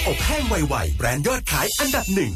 อบแห้งไวๆแบรนด์ยอดขายอันดับหนึ่ง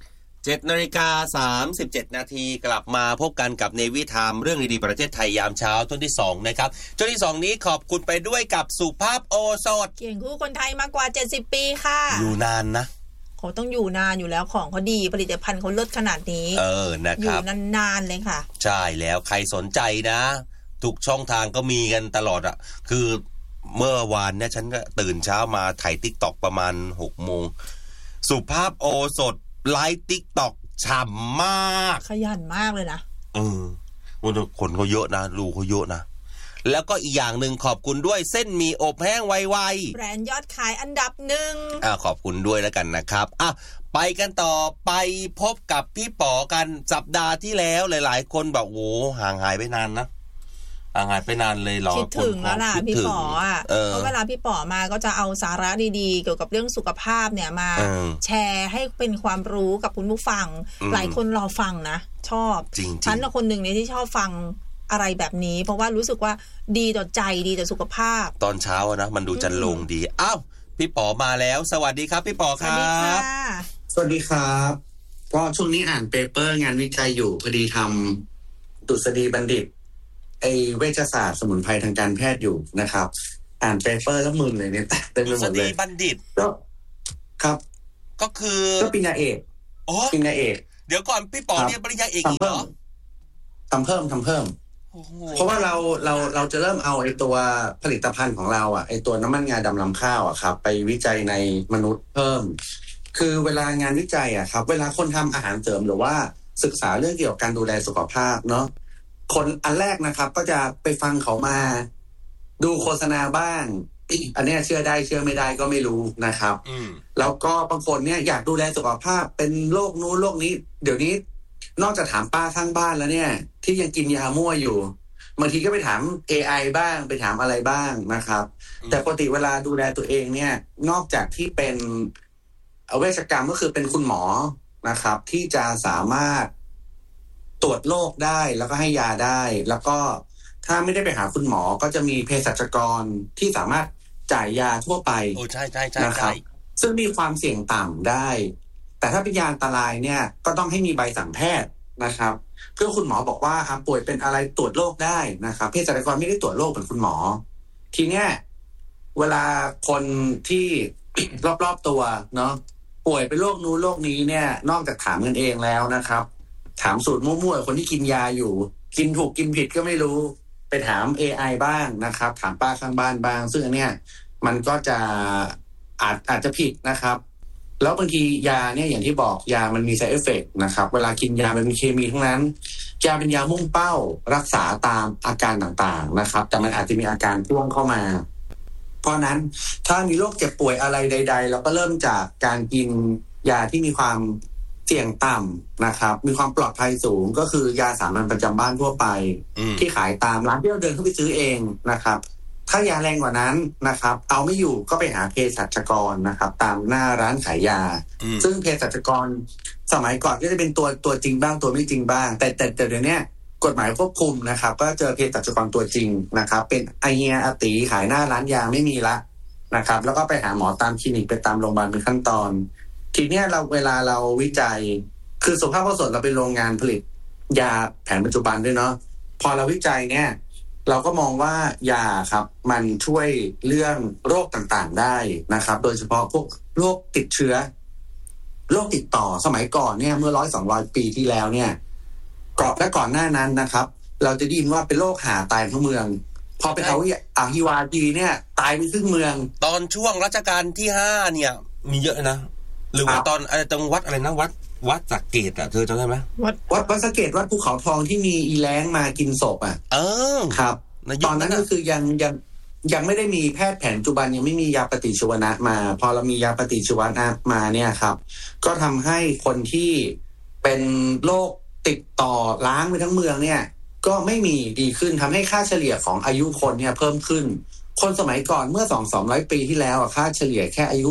7:37 น.กลับมาพบกันกับเนวิไทม์เรื่องดีๆประเทศไทยยามเช้าช่วงที่2นะครับช่วงที่2นี้ขอบคุณไปด้วยกับสุภาพโอสถเคียงคู่คนไทยมากกว่า70ปีค่ะอยู่นานนะเขาต้องอยู่นานอยู่แล้วของเขาดีผลิตภัณฑ์เขาเลิศขนาดนี้นะครับอยู่นานๆเลยค่ะใช่แล้วใครสนใจนะทุกช่องทางก็มีกันตลอดอ่ะคือเมื่อวานเนี่ยฉันก็ตื่นเช้ามาถ่าย TikTok ประมาณ 6 โมงสุภาพโอสถไลฟ์ TikTok ฉ่ำมากขยันมากเลยนะคนเขาเยอะนะลูกเขาเยอะนะแล้วก็อีกอย่างหนึ่งขอบคุณด้วยเส้นหมี่อบแห้งไวๆแบรนด์ยอดขายอันดับหนึ่งขอบคุณด้วยแล้วกันนะครับไปกันต่อไปพบกับพี่ป๋อกันสัปดาห์ที่แล้วหลายๆคนบอกโอ้ห่างหายไปนานนะหายไปนานเลยหรอคิดถึงแล้วล่ะพี่ป๋อเพราะเวลาพี่ป๋อมาก็จะเอาสาระดีๆเกี่ยวกับเรื่องสุขภาพเนี่ยมาแชร์ให้เป็นความรู้กับคุณผู้ฟังหลายคนรอฟังนะชอบฉันเป็นคนหนึ่งเนี่ยที่ชอบฟังอะไรแบบนี้เพราะว่ารู้สึกว่าดีต่อใจดีต่อสุขภาพตอนเช้านะมันดูจันลงดีพี่ป๋อมาแล้วสวัสดีครับพี่ป๋อครับสวัสดีครับก็ช่วงนี้อ่านเปเปอร์งานวิจัยอยู่พอดีทำดุษฎีบัณฑิตเวชศาสตร์สมุนไพรทางการแพทย์อยู่นะครับอ่านเปเปอร์แล้วมึนเลยเนี่ยเต็มไปหมดเลยดุษฎีบัณฑิตก็ครับก็คือก็ปริญญาเอกปริญญาเอกเดี๋ยวก่อนพี่ป๋อเรียนปริญญาเอกอีกเหรอทำเพิ่มเพราะว่าเราจะเริ่มเอาตัวผลิตภัณฑ์ของเราตัวน้ำมันงาดำลำข้าวครับไปวิจัยในมนุษย์เพิ่มคือเวลางานวิจัยครับเวลาคนทำอาหารเสริมหรือว่าศึกษาเรื่องเกี่ยวกับการดูแลสุขภาพเนาะคนอันแรกนะครับก็จะไปฟังเขามาดูโฆษณาบ้างอันนี้เชื่อได้เชื่อไม่ได้ก็ไม่รู้นะครับแล้วก็บางคนเนี่ยอยากดูแลสุขภาพเป็นโรคนู้นโรคนี้เดี๋ยวนี้นอกจากถามป้าข้างบ้านแล้วเนี่ยที่ยังกินยามั่วอยู่บางทีก็ไปถาม AI บ้างไปถามอะไรบ้างนะครับแต่ปกติเวลาดูแลตัวเองเนี่ยนอกจากที่เป็นเวชกรรมก็คือเป็นคุณหมอนะครับที่จะสามารถตรวจโรคได้แล้วก็ให้ยาได้แล้วก็ถ้าไม่ได้ไปหาคุณหมอก็จะมีเภสัชกรที่สามารถจ่ายยาทั่วไปใช่นะครับซึ่งมีความเสี่ยงต่ำได้แต่ถ้าเป็นยาอันตรายเนี่ยก็ต้องให้มีใบสั่งแพทย์นะครับเพื่อคุณหมอบอกว่าป่วยเป็นอะไรตรวจโรคได้นะครับเภสัชกรไม่ได้ตรวจโรคเป็นคุณหมอทีเนี้ยเวลาคนที่ รอบๆตัวเนาะป่วยเป็นโรคนู้นโรคนี้เนี่ยนอกจากถามกันเองแล้วนะครับถามสูตรมั่วๆคนที่กินยาอยู่กินถูกกินผิดก็ไม่รู้ไปถาม AI บ้างนะครับถามป้าข้างบ้านบ้างซึ่งอันเนี้ยมันก็จะอาจจะผิดนะครับแล้วบางทียาเนี่ยอย่างที่บอกยามันมี side effect นะครับเวลากินยามันมีเคมีทั้งนั้นยาเป็นยามุ่งเป้ารักษาตามอาการต่างๆนะครับแต่มันอาจจะมีอาการพ่วงเข้ามาเพราะนั้นถ้ามีโรคเจ็บป่วยอะไรใดๆเราก็เริ่มจากการกินยาที่มีความเสี่ยงต่ำนะครับมีความปลอดภัยสูงก็คือยาสามัญประจำบ้านทั่วไปที่ขายตามร้านที่เราเดินเข้าไปซื้อเองนะครับถ้ายาแรงกว่านั้นนะครับเอาไม่อยู่ก็ไปหาเภสัชกรนะครับตามหน้าร้านขายยาซึ่งเภสัชกรสมัยก่อนก็จะเป็นตัวจริงบ้างตัวไม่จริงบ้างแต่เดี๋ยวนี้กฎหมายควบคุมนะครับก็เจอเภสัชกรตัวจริงนะครับเป็นไอเฮียอาตีขายหน้าร้านยาไม่มีละนะครับแล้วก็ไปหาหมอตามคลินิกไปตามโรงพยาบาลเป็นขั้นตอนทีเนี้ยเวลาเราวิจัยคือสุภาพบุรุษเราเป็นโรงงานผลิตยาแผนปัจจุบันด้วยเนาะพอเราวิจัยเนี่ยเราก็มองว่ายาครับมันช่วยเรื่องโรคต่างๆได้นะครับโดยเฉพาะพวกโรคติดเชื้อโรคติดต่อสมัยก่อนเนี่ยเมื่อ100-200 ปีที่แล้วเนี่ยก่อนหน้านั้นนะครับเราจะได้ยินว่าเป็นโรคหาตายทั้งเมืองพอเป็นฮิวาจีเนี่ยตายไปครึ่งเมืองตอนช่วงรัชกาลที่5เนี่ยมีเยอะนะหรือว่าตอนจังวัดอะไรนะวัดสักเกตเธอจำได้ไหมวัดสักเกตวัดภูเขาทองที่มีอีแล้งมากินศพครับตอนนั้นก็คือยังไม่ได้มีแพทย์แผนปัจจุบันยังไม่มียาปฏิชีวนะมาพอเรามียาปฏิชีวนะมาเนี่ยครับก็ทำให้คนที่เป็นโรคติดต่อล้างไปทั้งเมืองเนี่ยก็ไม่มีดีขึ้นทำให้ค่าเฉลี่ยของอายุคนเนี่ยเพิ่มขึ้นคนสมัยก่อนเมื่อ 200-300 ปีที่แล้วค่าเฉลี่ยแค่อายุ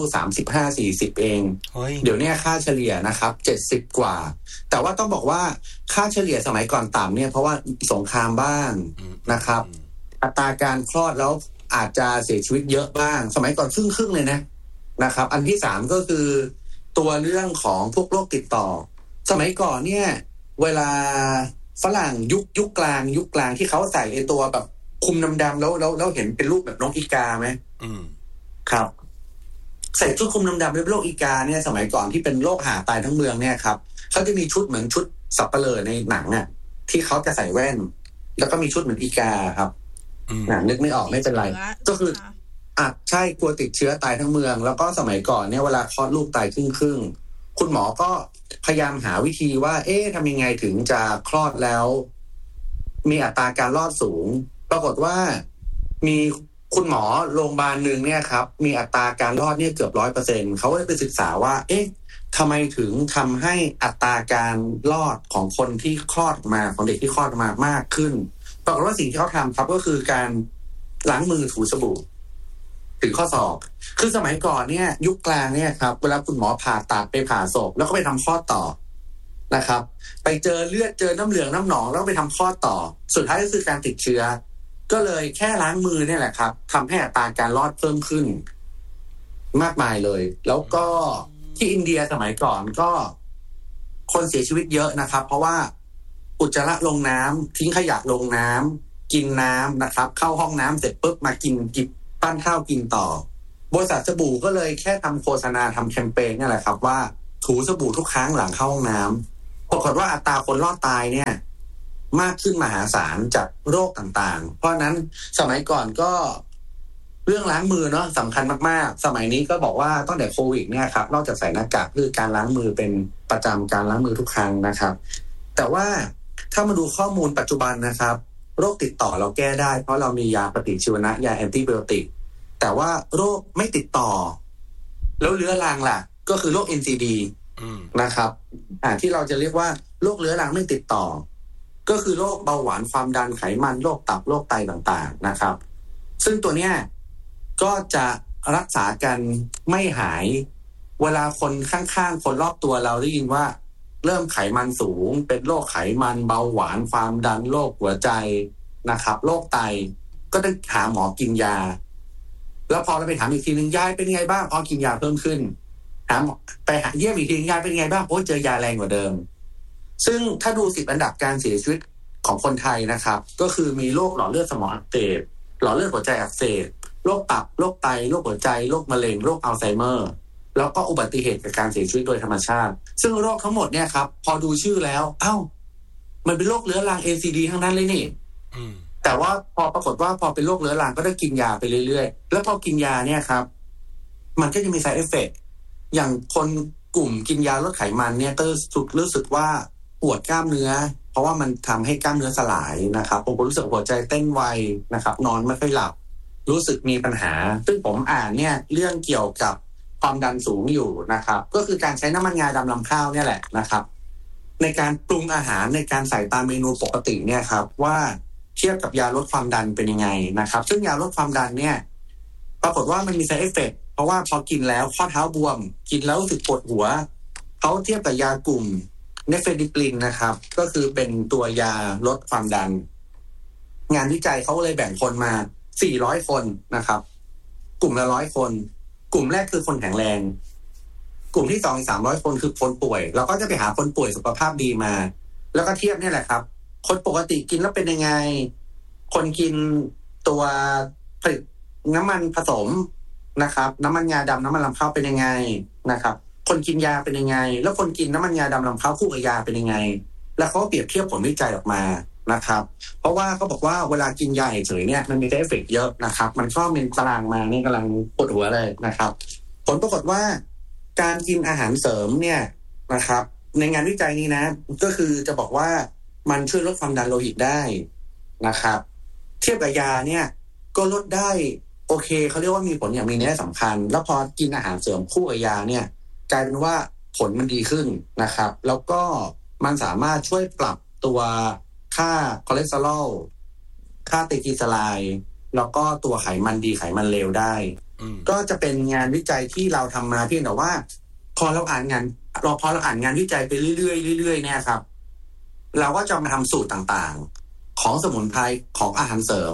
35-40 เองเดี๋ยวนี้ค่าเฉลี่ยนะครับ70กว่าแต่ว่าต้องบอกว่าค่าเฉลี่ยสมัยก่อนต่ำเนี่ยเพราะว่าสงครามบ้างนะครับอัตราการคลอดแล้วอาจจะเสียชีวิตเยอะบ้างสมัยก่อนครึ่งเลยนะนะครับอันที่3ก็คือตัวเรื่องของพวกโรคติดต่อสมัยก่อนเนี่ยเวลาฝรั่งยุคกลางที่เขาใส่ไอ้ตัวแบบคุมดำๆแล้วเห็นเป็นรูปแบบนกอีกาไหมครับใส่ชุดคุมดำๆเป็นโรคอีกาเนี่ยสมัยก่อนที่เป็นโรคหาตายทั้งเมืองเนี่ยครับเขาจะมีชุดเหมือนชุดสับเปลือในหนังอ่ะที่เขาจะใส่แว่นแล้วก็มีชุดเหมือนอีกาครับนึกไม่ออกไม่เป็นไรก็คือใช่กลัวติดเชื้อตายทั้งเมืองแล้วก็สมัยก่อนเนี่ยเวลาคลอดลูกตายครึ่งคุณหมอก็พยายามหาวิธีว่าทำยังไงถึงจะคลอดแล้วมีอัตราการรอดสูงปรากฏว่ามีคุณหมอโรงพยาบาลนึงเนี่ยครับมีอัตราการรอดเนี่ยเกือบ 100% เขาก็เลยไปศึกษาว่าทำไมถึงทำให้อัตราการรอดของคนที่คลอดมาของเด็กที่คลอดมามากขึ้นปรากฏว่าสิ่งที่เขาทำครับก็คือการล้างมือถูสบู่ถึงข้อศอกคือสมัยก่อนเนี่ยยุคกลางเนี่ยครับเวลาคุณหมอผ่าตัดไปผ่าศพแล้วก็ไปทำคลอดต่อนะครับไปเจอเลือดเจอน้ำเหลืองน้ำหนองแล้วไปทำคลอดต่อสุดท้ายก็คือการติดเชื้อก็เลยแค่ล้างมือเนี่ยแหละครับทำให้อัตราการรอดเพิ่มขึ้นมากมายเลยแล้วก็ที่อินเดียสมัยก่อนก็คนเสียชีวิตเยอะนะครับเพราะว่าอุจจาระลงน้ำทิ้งขยะลงน้ำกินน้ำนะครับเข้าห้องน้ำเสร็จปุ๊บมากินปั้นข้าวกินต่อบริษัทสบู่ก็เลยแค่ทำโฆษณาทำแคมเปญนี่แหละครับว่าถูสบู่ทุกครั้งหลังเข้าห้องน้ำปรากฏว่าอัตราคนรอดตายเนี่ยมากขึ้นมหาศาลจากโรคต่างๆเพราะนั้นสมัยก่อนก็เรื่องล้างมือเนาะสำคัญมากๆสมัยนี้ก็บอกว่าตั้งแต่โควิดเนี่ยครับนอกจากใส่หน้ากากคือการล้างมือเป็นประจำการล้างมือทุกครั้งนะครับแต่ว่าถ้ามาดูข้อมูลปัจจุบันนะครับโรคติดต่อเราแก้ได้เพราะเรามียาปฏิชีวนะยาแอนติไบโอติกแต่ว่าโรคไม่ติดต่อแล้วเรื้อรังล่ะก็คือโรค NCD นะครับที่เราจะเรียกว่าโรคเรื้อรังไม่ติดต่อก็คือโรคเบาหวานความดันไขมันโรคตับโรคไตต่างๆนะครับซึ่งตัวเนี้ยก็จะรักษากันไม่หายเวลาคนข้างๆคนรอบตัวเราได้ยินว่าเริ่มไขมันสูงเป็นโรคไขมันเบาหวานความดันโรคหัวใจนะครับโรคไตก็ต้องหาหมอกินยาแล้วพอเราไปถามอีกทีนึงยายเป็นไงบ้างพอกินยาเพิ่มขึ้นถามไปหาเยี่ยมอีกทียายเป็นไงบ้างเจอยาแรงกว่าเดิมซึ่งถ้าดู10อันดับการเสียชีวิตของคนไทยนะครับก็คือมีโรคหลอดเลือดสมองอักเสบหลอดเลือดหัวใจอักเสบโรคตับโรคไตโรคหัวใจโรคมะเร็งโรคอัลไซเมอร์แล้วก็อุบัติเหตุจากการเสียชีวิตโดยธรรมชาติซึ่งโรคทั้งหมดเนี่ยครับพอดูชื่อแล้วมันเป็นโรคเรื้อรัง NCD ทั้งนั้นเลยนี่แต่ว่าพอปรากฏว่าพอเป็นโรคเรื้อรังก็ได้กินยาไปเรื่อยๆแล้วพอกินยาเนี่ยครับมันก็จะมี side effect อย่างคนกลุ่มกินยาลดไขมันเนี่ยก็รู้สึกว่าปวดกล้ามเนื้อเพราะว่ามันทำให้กล้ามเนื้อสลายนะครับผมรู้สึกหัวใจเต้นไวนะครับนอนไม่ค่อยหลับรู้สึกมีปัญหาซึ่งผมอ่านเนี่ยเรื่องเกี่ยวกับความดันสูงอยู่นะครับก็คือการใช้น้ำมันงาดำลำข้าวเนี่ยแหละนะครับในการปรุงอาหารในการใส่ตามเมนูปกติเนี่ยครับว่าเทียบกับยาลดความดันเป็นยังไงนะครับซึ่งยาลดความดันเนี่ยปรากฏว่ามันมี side effect เพราะว่าพอกินแล้วข้อเท้าบวมกินแล้วรู้สึกปวดหัวเขาเทียบกับยากลุ่มเนฟเฟดิปลินนะครับก็คือเป็นตัวยาลดความดันงานวิจัยเขาเลยแบ่งคนมา400คนนะครับกลุ่มละ100คนกลุ่มแรกคือคนแข็งแรงกลุ่มที่2 300คนคือคนป่วยเราก็จะไปหาคนป่วยสุขภาพดีมาแล้วก็เทียบนี่แหละครับคนปกติกินแล้วเป็นยังไงคนกินตัวผลิตน้ำมันผสมนะครับน้ำมันงาดำน้ำมันลำข้าวเป็นยังไงนะครับคนกินยาเป็นยังไงแล้วคนกินน้ำมันงาดำลำข้าวคู่กับยาเป็นยังไงแล้วเขาเปรียบเทียบผลวิจัยออกมานะครับเพราะว่าเขาบอกว่าเวลากินยาเฉยเนี่ยมันมีเอฟเฟกต์เยอะนะครับมันก็เป็นตารางมานี่กำลังปวดหัวเลยนะครับผลปรากฏว่าการกินอาหารเสริมเนี่ยนะครับในงานวิจัยนี้นะก็คือจะบอกว่ามันช่วยลดความดันโลหิตได้นะครับเทียบกับยาเนี่ยก็ลดได้โอเคเขาเรียกว่ามีผลอย่างมีนัยสำคัญแล้วพอกินอาหารเสริมคู่กับยาเนี่ยกลายเป็นว่าผลมันดีขึ้นนะครับแล้วก็มันสามารถช่วยปรับตัวค่าคอเลสเตอรอลค่าไตรกลีเซอไรด์แล้วก็ตัวไขมันดีไขมันเลวได้ก็จะเป็นงานวิจัยที่เราทำมาเพียงแต่ว่าพอเราอ่านงานวิจัยไปเรื่อยๆเนี่ยครับ เราก็จะมาทำสูตรต่างๆของสมุนไพรของอาหารเสริม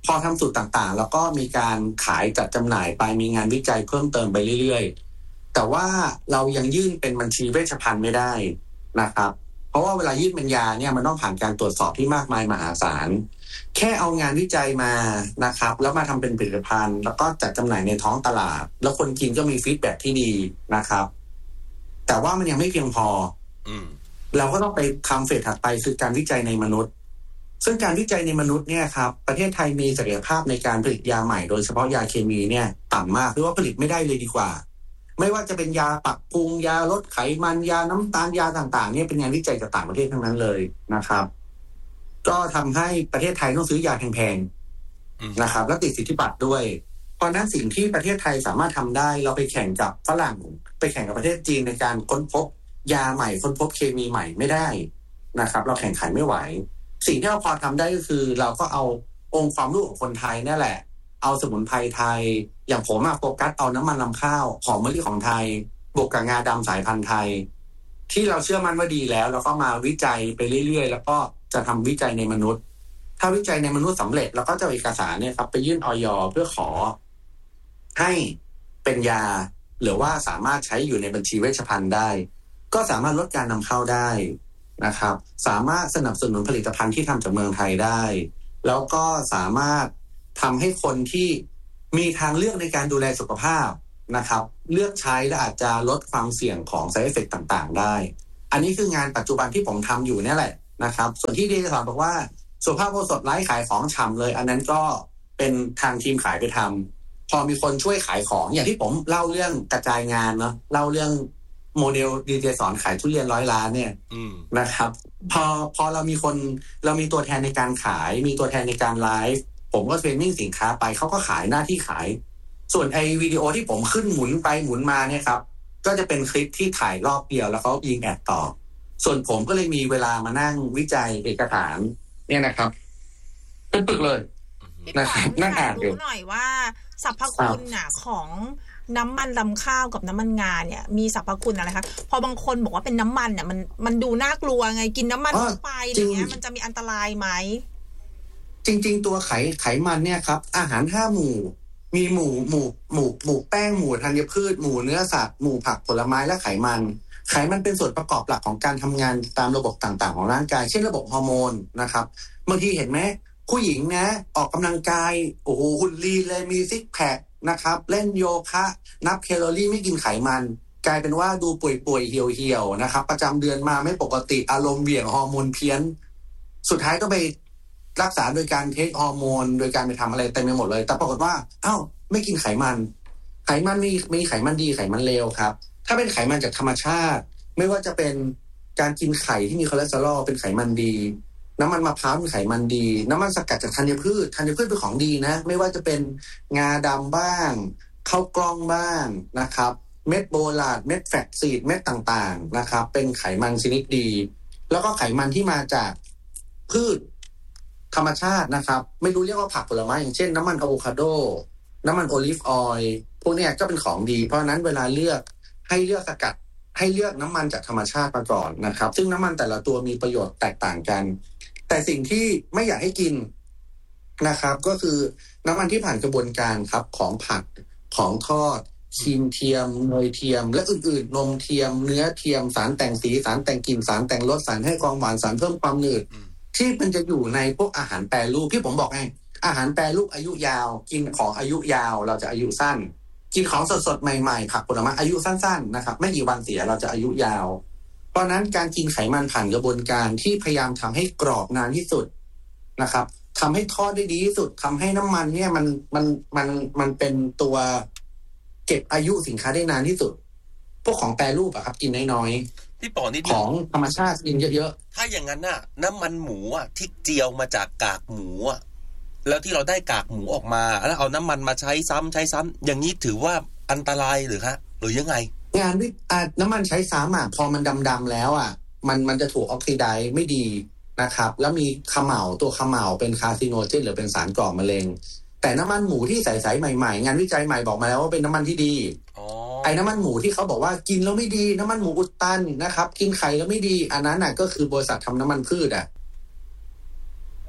พอทำสูตรต่างๆแล้วก็มีการขายจัดจำหน่ายไปมีงานวิจัยเพิ่มเติมไปเรื่อยๆแต่ว่าเรายังยื่นเป็นบัญชีเวชภัณฑ์ไม่ได้นะครับเพราะว่าเวลายื่นเป็นยาเนี่ยมันต้องผ่านการตรวจสอบที่มากมายมหาศาลแค่เอางานวิจัยมานะครับแล้วมาทำเป็นผลิตภัณฑ์แล้วก็จัดจำหน่ายในท้องตลาดแล้วคนกินก็มีฟีดแบ็กที่ดีนะครับแต่ว่ามันยังไม่เพียงพอเราก็ต้องไปทำเฟสถัดไปคือการวิจัยในมนุษย์ซึ่งการวิจัยในมนุษย์เนี่ยครับประเทศไทยมีศักยภาพในการผลิตยาใหม่โดยเฉพาะยาเคมีเนี่ยต่ำมากหรือว่าผลิตไม่ได้เลยดีกว่าไม่ว่าจะเป็นยาปรับปรุงยาลดไขมันยาน้ำตาลยาต่างๆเนี่ยเป็นงานวิจัยจากต่างประเทศทั้งนั้นเลยนะครับก็ทำให้ประเทศไทยต้องซื้อยาแพงๆนะครับแล้วติดสิทธิบัตรด้วยเพราะนั้นสิ่งที่ประเทศไทยสามารถทำได้เราไปแข่งกับฝรั่งไปแข่งกับประเทศจีนในการค้นพบยาใหม่ค้นพบเคมีใหม่ไม่ได้นะครับเราแข่งขันไม่ไหวสิ่งที่เราพอทำได้ก็คือเราก็เอาองค์ความรู้ของคนไทยนั่นแหละเอาสมุนไพรไทยอย่างผมโฟกัสเอาน้ำมันลำข้าวของมะลิของไทยบวกกับงาดำสายพันธุ์ไทยที่เราเชื่อมั่นว่าดีแล้วเราก็มาวิจัยไปเรื่อยๆแล้วก็จะทำวิจัยในมนุษย์ถ้าวิจัยในมนุษย์สำเร็จเราก็จะเอาเอกสารเนี่ยครับไปยื่นอย.เพื่อขอให้เป็นยาหรือว่าสามารถใช้อยู่ในบัญชีเวชภัณฑ์ได้ก็สามารถลดการนำเข้าได้นะครับสามารถสนับสนุนผลิตภัณฑ์ที่ทำจากเมืองไทยได้แล้วก็สามารถทำให้คนที่มีทางเลือกในการดูแลสุขภาพนะครับเลือกใช้และอาจจะลดความเสี่ยงของ side effect ต่างๆได้อันนี้คืองานปัจจุบันที่ผมทำอยู่นี่แหละนะครับส่วนที่ดีจะสอนบอกว่าสุภาพโอสถไลฟ์ขายของฉ่ำเลยอันนั้นก็เป็นทางทีมขายไปทำพอมีคนช่วยขายของอย่างที่ผมเล่าเรื่องกระจายงานเนาะเล่าเรื่องโมเดลดีเจสอนขายทุเรียน100 ล้านเนี่ยนะครับพอเรามีตัวแทนในการขายมีตัวแทนในการไลฟ์ผมก็เทรนนิ่งสินค้าไปเขาก็ขายหน้าที่ขายส่วนไอ้วิดีโอที่ผมขึ้นหมุนไปหมุนมาเนี่ยครับก็จะเป็นคลิปที่ถ่ายรอบเดียวแล้วเขายิงแอดต่อส่วนผมก็เลยมีเวลามานั่งวิจัยเอกสารเนี่ยนะครับเป็นปึกเลยนะครับนั่งอ่านอยู่หน่อยว่าสรรพคุณน่ะของน้ำมันลำข้าวกับน้ำมันงาเนี่ยมีสรรพคุณอะไรคะพอบางคนบอกว่าเป็นน้ำมันเนี่ยมันดูน่ากลัวไงกินน้ำมันเข้าไปอย่างเงี้ยมันจะมีอันตรายไหมจริงๆตัวไขมันเนี่ยครับอาหาร5 หมู่มีหมู่แป้งหมู่ธัญพืชหมู่เนื้อสัตว์หมู่ผักผลไม้และไขมันเป็นส่วนประกอบหลักของการทำงานตามระบบต่างๆของร่างกายเช่นระบบฮอร์โมนนะครับบางทีเห็นไหมผู้หญิงนะออกกำลังกายโอ้โหหุ่นลีนเลยมีซิกแพคนะครับเล่นโยคะนับแคลอรี่ไม่กินไขมันกลายเป็นว่าดูป่วยๆเหี่ยวๆนะครับประจำเดือนมาไม่ปกติอารมณ์เหวี่ยงฮอร์โมนเพี้ยนสุดท้ายก็ไปรักษาโดยการเทคฮอร์โมนโดยการไปทำอะไรเต็มไปหมดเลยแต่ปรากฏว่าไม่กินไขมันมีไขมันดีไขมันเลวครับถ้าเป็นไขมันจากธรรมชาติไม่ว่าจะเป็นการกินไข่ที่มีคอเลสเตอรอลเป็นไขมันดีน้ำมันมะพร้าวเป็นไขมันดีน้ำมันสกัดจากธัญพืชเป็นของดีนะไม่ว่าจะเป็นงาดำบ้างข้าวกล้องบ้างนะครับเม็ดโบลาดเม็ดแฟกซีดเม็ดต่างๆนะครับเป็นไขมันชนิดดีแล้วก็ไขมันที่มาจากพืชธรรมชาตินะครับไม่รู้เรียกว่าผักผลไม้อย่างเช่นน้ำมันอะโวคาโดน้ำมันโอลิฟออยล์พวกนี้ก็เป็นของดีเพราะนั้นเวลาเลือกสกัดให้เลือกน้ำมันจากธรรมชาติมาก่อนนะครับซึ่งน้ำมันแต่ละตัวมีประโยชน์แตกต่างกันแต่สิ่งที่ไม่อยากให้กินนะครับก็คือน้ำมันที่ผ่านกระบวนการครับของผักของทอดครีมเทียมเนยเทียมและอื่นๆนมเทียมเนื้อเทียมสารแต่งสีสารแต่งกลิ่นสารแต่งรสสารให้ความหวานสารเพิ่มความหนืดที่มันจะอยู่ในพวกอาหารแปรรูปที่ผมบอกไงอาหารแปรรูปอายุยาวกินของอายุยาวเราจะอายุสั้นกินของสดๆใหม่ๆผักผลไม้อายุสั้นๆนะครับไม่กี่วันเสียเราจะอายุยาวเพราะนั้นการกินไขมันผ่านกระบวนการที่พยายามทำให้กรอบนานที่สุดนะครับทำให้ทอดได้ดีที่สุดทำให้น้ำมันเนี่ยมันเป็นตัวเก็บอายุสินค้าได้นานที่สุดพวกของแปรรูปอะครับกินน้อยๆที่ป่อนี่ของธรรมชาติกินเยอะๆถ้าอย่างนั้นน่ะน้ำมันหมูอ่ะที่เจียวมาจากกากหมูอ่ะแล้วที่เราได้กากหมูออกมาแล้วเอาน้ำมันมาใช้ซ้ำอย่างนี้ถือว่าอันตรายหรือฮะหรือยังไงงานน้ำมันใช้ซ้ำอ่ะพอมันดำๆแล้วอ่ะมันจะถูกออกซิไดซ์ไม่ดีนะครับแล้วมีเขม่าตัวเขม่าเป็นคาร์ซิโนเจนหรือเป็นสารก่อมะเร็งแต่น้ำมันหมูที่ใสๆใหม่ๆงานวิจัยใหม่บอกมาแล้วว่าเป็นน้ำมันที่ดีไอ้น้ำมันหมูที่เขาบอกว่ากินแล้วไม่ดีน้ำมันหมูอุดตันนะครับกินไข่แล้วไม่ดีอันนั้นน่ะก็คือบริษัททำน้ำมันพืชอ่ะไป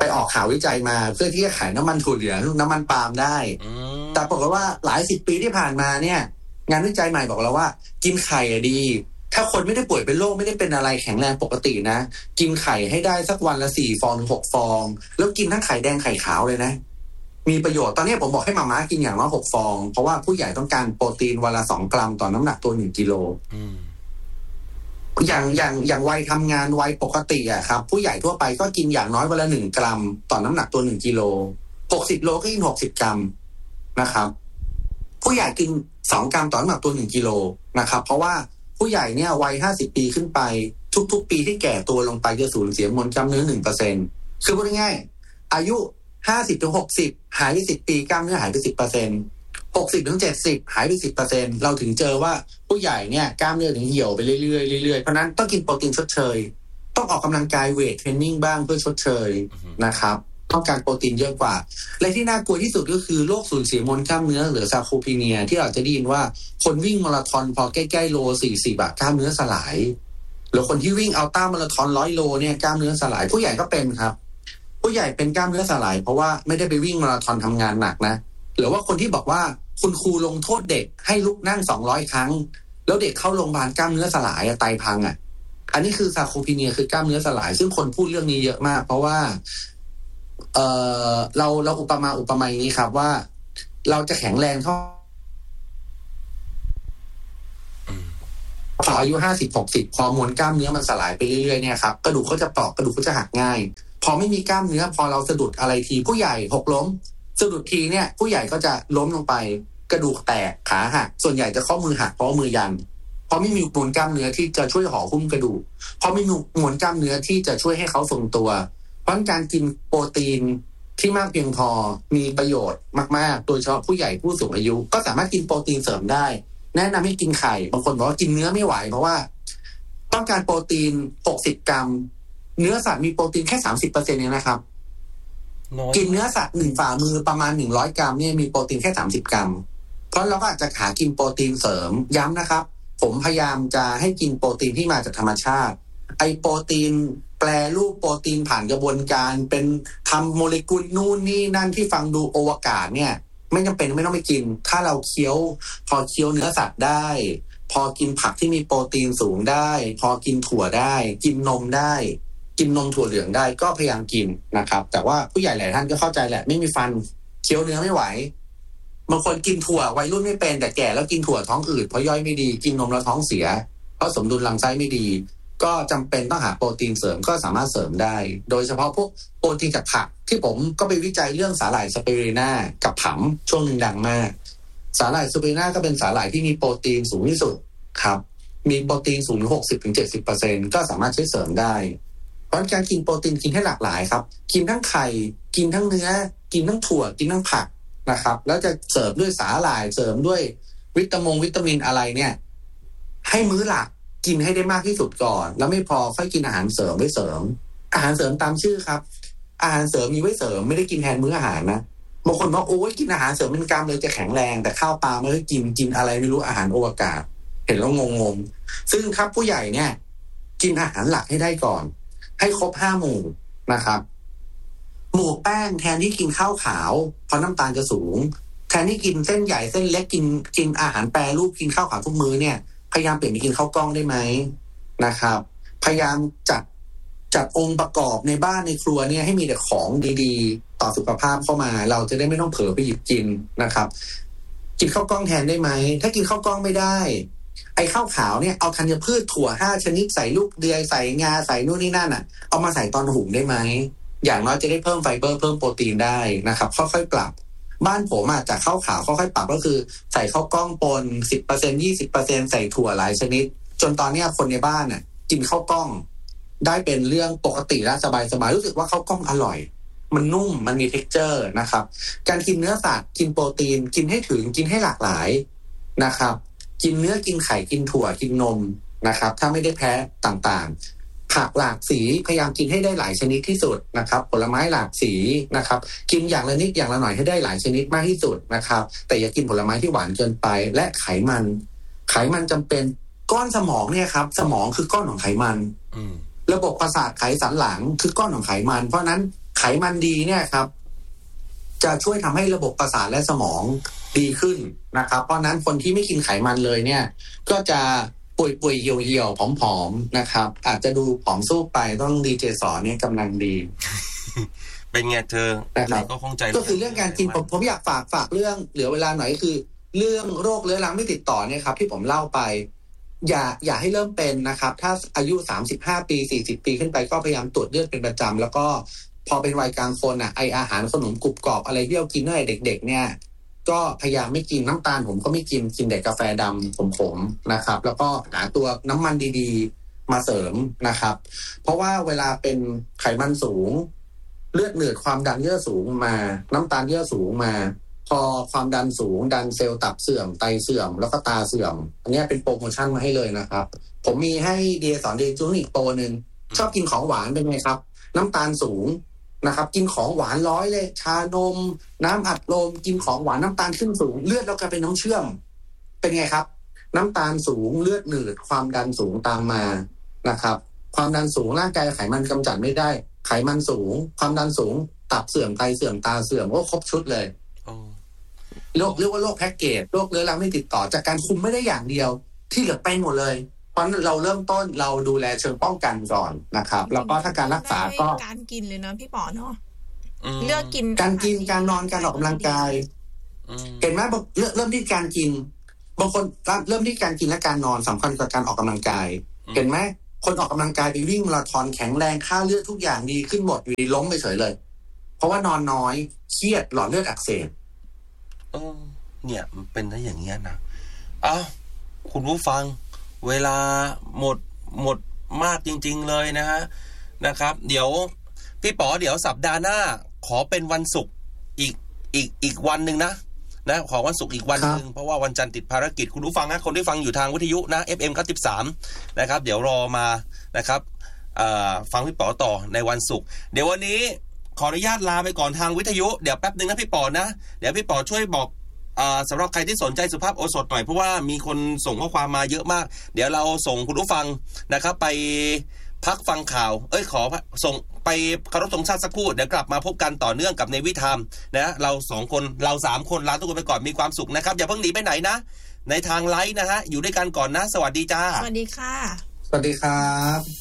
ไปออกข่าววิจัยมาเพื่อที่จะขายน้ำมันถั่วเหลืองน้ำมันปาล์มได้แต่ปรากฏว่าหลาย10 ปีที่ผ่านมาเนี่ยงานวิจัยใหม่บอกเราว่ากินไข่ดีถ้าคนไม่ได้ป่วยเป็นโรคไม่ได้เป็นอะไรแข็งแรงปกตินะกินไข่ให้ได้สักวันละ4 ฟองถึง 6 ฟองแล้วกินทั้งไข่แดงไข่ขาวเลยนะมีประโยชน์ตอนนี้ผมบอกให้ม่ากินอย่างน้อย6 ฟองเพราะว่าผู้ใหญ่ต้องการโปรตีนวันละ2 กรัมต่อน้ำหนักตัว1 กิโลอย่างวัยทำงานวัยปกติอะครับผู้ใหญ่ทั่วไปก็กินอย่างน้อยวันละ1 กรัมต่อน้ำหนักตัว1 กิโล60 โลก็กิน60 กรัมนะครับผู้ใหญ่กิน2 กรัมต่อน้ำหนักตัว1 กิโลนะครับเพราะว่าผู้ใหญ่เนี่ยวัย50 ปีขึ้นไปทุกๆปีที่แก่ตัวลงไปจะสูญเสียมวลกล้ามเนื้อ 1% คือพูดง่ายๆอายุ50-60หายไป10 ปีกล้ามเนื้อหายไป 10% 60-70หายไป 10% เราถึงเจอว่าผู้ใหญ่เนี่ยกล้ามเนื้อถึงเหี่ยวไปเรื่อยๆเรื่อยๆเพราะนั้นต้องกินโปรตีนชดเชยต้องออกกำลังกายเวทเทรนนิ่งบ้างเพื่อชดเชยนะครับต้องการโปรตีนเยอะกว่าและที่น่ากลัวที่สุดก็คือโรคสูญเสียมวลกล้ามเนื้อหรือซาร์โคพีเนียที่เราจะได้ยินว่าคนวิ่งมาราธอนพอใกล้ๆโล40กล้ามเนื้อสลายหรือคนที่วิ่งอัลตร้ามาราธอน100 โลเนี่ยกล้ามเนื้อสลายผู้ใหญ่ก็เป็นครับผู้ใหญ่เป็นกล้ามเนื้อสลายเพราะว่าไม่ได้ไปวิ่งมาราธอนทำงานหนักนะหรือว่าคนที่บอกว่าคุณครูลงโทษเด็กให้ลุกนั่ง200 ครั้งแล้วเด็กเข้าโรงพยาบาลกล้ามเนื้อสลายไตพังอันนี้คือซาร์โคพีเนียคือกล้ามเนื้อสลายซึ่งคนพูดเรื่องนี้เยอะมากเพราะว่าเราอุปมาอย่างนี้ครับว่าเราจะแข็งแรงเท่าพออายุ50-60พอมวลกล้ามเนื้อมันสลายไปเรื่อยๆเนี่ยครับกระดูกเขาจะเปราะกระดูกเขาจะหักง่ายพอไม่มีกล้ามเนื้อพอเราสะดุดอะไรทีผู้ใหญ่หกล้มสะดุดทีเนี่ยผู้ใหญ่ก็จะล้มลงไปกระดูกแตกขาหักส่วนใหญ่จะข้อมือหักเพราะมือยันเพราะไม่มีมวลกล้ามเนื้อที่จะช่วยห่อหุ้มกระดูกเพราะไม่มีมวลกล้ามเนื้อที่จะช่วยให้เขาทรงตัวเพราะการกินโปรตีนที่มากเพียงพอมีประโยชน์มากๆโดยเฉพาะผู้ใหญ่ผู้สูงอายุก็สามารถกินโปรตีนเสริมได้แนะนำให้กินไข่บางคนบอกว่ากินเนื้อไม่ไหวเพราะว่าต้องการโปรตีน60 กรัมเนื้อสัตว์มีโปรตีนแค่ 30% เองนะครับกินเนื้อสัตว์1 ฝ่ามือประมาณ100 กรัมเนี่ยมีโปรตีนแค่30 กรัมเพราะเราก็อาจจะหากินโปรตีนเสริมย้ำนะครับผมพยายามจะให้กินโปรตีนที่มาจากธรรมชาติไอโปรตีนแปรรูปโปรตีนผ่านกระบวนการเป็นทำโมเลกุลนู่นนี่นั่นที่ฟังดูอวกาศเนี่ยไม่จำเป็นไม่ต้องไปกินถ้าเราเคี้ยวพอเคี้ยวเนื้อสัตว์ได้พอกินผักที่มีโปรตีนสูงได้พอกินถั่วได้กินนมได้กินนมถั่วเหลืองได้ก็พยายามกินนะครับแต่ว่าผู้ใหญ่หลายท่านก็เข้าใจแหละไม่มีฟันเคี้ยวเนื้อไม่ไหวบางคนกินถั่ววัยรุ่นไม่เป็นแต่แก่แล้วกินถั่วท้องอืดเพราะย่อยไม่ดีกินนมแล้วท้องเสียเพราะสมดุลลำไส้ไม่ดีก็จำเป็นต้องหาโปรตีนเสริมก็สามารถเสริมได้โดยเฉพาะพวกโปรตีนจากผักที่ผมก็ไปวิจัยเรื่องสาหร่ายสเปรูน่ากับผำช่วงหนึ่งดังมากสาหร่ายสเปรูน่าก็เป็นสาหร่ายที่มีโปรตีนสูงที่สุดครับมีโปรตีนสูงถึง 60-70% ก็สามารถใช้เสริมได้เพราะการกินโปรตีนกินให้หลากหลายครับกินทั้งไข่กินทั้งเนื้อกินทั้งถั่วกินทั้งผักนะครับแล้วจะเสริมด้วยสาหร่ายเสริมด้วยวิตามินอะไรเนี่ยให้มื้อหลักกินให้ได้มากที่สุดก่อนแล้วไม่พอค่อยกินอาหารเสริมไว้เสริมอาหารเสริมตามชื่อครับอาหารเสริมมีไว้เสริมไม่ได้กินแทนมื้ออาหารนะบางคนบอกโอ้ยกินอาหารเสริมเป็นกล้ามเลยจะแข็งแรงแต่ข้าวปลาไม่ได้กินอะไรไม่รู้อาหารอวกาศเห็นแล้วงงซึ่งครับผู้ใหญ่เนี่ยกินอาหารหลักให้ได้ก่อนให้ครบ5 หมู่นะครับหมู่แป้งแทนที่กินข้าวขาวเพราะน้ำตาลจะสูงแทนที่กินเส้นใหญ่เส้นเล็กกินอาหารแปรรูปกินข้าวขาวทุกมื้อเนี่ยพยายามเปลี่ยนไปกินข้าวกล้องได้ไหมนะครับพยายามจัดองค์ประกอบในบ้านในครัวเนี่ยให้มีแต่ของดีๆต่อสุขภาพเข้ามาเราจะได้ไม่ต้องเผลอไปหยิบกินนะครับกินข้าวกล้องแทนได้ไหมถ้ากินข้าวกล้องไม่ได้ไอ้ข้าวขาวเนี่ยเอาธัญพืชถั่ว5 ชนิดใส่ลูกเดือยใส่งาใส่นู่นนี่นั่นเอามาใส่ตอนหุงได้ไหมอย่างน้อยจะได้เพิ่มไฟเบอร์เพิ่มโปรตีนได้นะครับค่อยๆปรับบ้านผมจากข้าวขาวค่อยๆปรับก็คือใส่ข้าวกล้องปน 10% 20% ใส่ถั่วหลายชนิดจนตอนนี้คนในบ้านกินข้าวกล้องได้เป็นเรื่องปกติและสบายๆรู้สึกว่าข้าวกล้องอร่อยมันนุ่มมันมี texture นะครับการกินเนื้อสัตว์กินโปรตีนกินให้ถึงกินให้หลากหลายนะครับกินเนื้อกินไข่กินถั่วกินนมนะครับถ้าไม่ได้แพ้ต่างๆผักหลากสีพยายามกินให้ได้หลายชนิดที่สุดนะครับผลไม้หลากสีนะครับกินอย่างละนิดอย่างละหน่อยให้ได้หลายชนิดมากที่สุดนะครับแต่อย่ากินผลไม้ที่หวานเกินไปและไขมันจำเป็นก้อนสมองเนี่ยครับสมองคือก้อนของไขมันระบบประสาทไขสันหลังคือก้อนของไขมันเพราะนั้นไขไขมันดีเนี่ยครับจะช่วยทำให้ระบบประสาทและสมองดีขึ้นนะครับเพราะนั้นคนที่ไม่กินไขมันเลยเนี่ยก็จะป่วยๆเหี่ยวๆผอมๆนะครับอาจจะดูผอมสู้ไปต้องดีเจสอนเนี่ยกำลังดีเป็นไงเธอนะครับก็คงใจก็คือเรื่องการกินผมอยากฝากเรื่องเหลือเวลาหน่อยคือเรื่องโรคเรื้อรังไม่ติดต่อเนี่ยครับที่ผมเล่าไปอย่าให้เริ่มเป็นนะครับถ้าอายุ35ปี40ปีขึ้นไปก็พยายามตรวจเลือดเป็นประจำแล้วก็พอเป็นวัยกลางคนไออาหารขนมกรุบกรอบอะไรที่เรากินตั้งแต่เด็กๆเนี่ยก็พยายามไม่กินน้ำตาลผมก็ไม่กินแต่กาแฟดำขมๆนะครับแล้วก็หาตัวน้ำมันดีๆมาเสริมนะครับเพราะว่าเวลาเป็นไขมันสูงเลือดเหนืดความดันเลือดสูงมาน้ำตาลเลือดสูงมาพอความดันสูงดันเซลล์ตับเสื่อมไตเสื่อมแล้วก็ตาเสื่อมอันนี้เป็นโปรโมชั่นมาให้เลยนะครับผมมีให้เดียสอนเดียจุนอีกโปรนึงชอบกินของหวานเป็นไงครับน้ำตาลสูงนะครับกินของหวานร้อยเลยชานมน้ำอัดลมกินของหวานน้ำตาลขึ้นสูงเลือดเรากลายเป็นน้ำเชื่อมเป็นไงครับน้ำตาลสูงเลือดหนืดความดันสูงตามมานะครับความดันสูงร่างกายไขมันกำจัดไม่ได้ไขมันสูงความดันสูงตับเสื่อมไตเสื่อมตาเสื่อมโอ้ครบชุดเลยโรคเรียกว่าโรคแพ็กเกจโรคเรื้อรังไม่ติดต่อจากการคุมไม่ได้อย่างเดียวที่เหลือเป็นหมดเลยเพราะเราเริ่มต้นเราดูแลเชิงป้องกันก่อนนะครับแล้วก็ถ้าการรักษาก็การกินเลยนะพี่ป๋อเนาะเลือกกินการกินการนอนการออกกำลังกายเห็นไหมเริ่มที่การกินบางคนเริ่มที่การกินและการนอนสำคัญกว่าการออกกำลังกายเห็นไหมคนออกกำลังกายไปวิ่งมาราธอนแข็งแรงค่าเลือดทุกอย่างดีขึ้นหมดอยู่ดีล้มไปเฉยเลยเพราะว่านอนน้อยเครียดหลอดเลือดอักเสบเนี่ยมันเป็นได้อย่างเงี้ยนะคุณผู้ฟังเวลาหมดมากจริงๆเลยนะครับเดี๋ยวพี่ป๋อเดี๋ยวสัปดาห์หน้าขอเป็นวันศุกร์อีกวันนึงนะขอวันศุกร์อีกวันนึงเพราะว่าวันจันทร์ติดภารกิจคุณผู้ฟังนะคนที่ฟังอยู่ทางวิทยุนะ FM 93นะครับเดี๋ยวรอมานะครับฟังพี่ป๋อต่อในวันศุกร์เดี๋ยววันนี้ขออนุญาตลาไปก่อนทางวิทยุเดี๋ยวแป๊บนึงนะพี่ป๋อนะเดี๋ยวพี่ป๋อช่วยบอกสำหรับใครที่สนใจสุภาพโอสถหน่อยเพราะว่ามีคนส่งข้อความมาเยอะมากเดี๋ยวเราส่งคุณผู้ฟังนะครับไปพักฟังข่าวขอส่งไปเคารพธงชาติสักครู่เดี๋ยวกลับมาพบกันต่อเนื่องกับในวิธามนะเรา2คนเรา3คนลาทุกคนไปก่อนมีความสุขนะครับอย่าเพิ่งหนีไปไหนนะในทางไลฟ์นะฮะอยู่ด้วยกันก่อนนะสวัสดีจ้าสวัสดีค่ะสวัสดีครับ